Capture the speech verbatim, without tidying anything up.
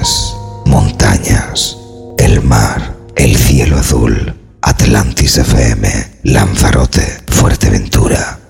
árboles, montañas, el mar, el cielo azul. Atlantis F M, Lanzarote, Fuerteventura.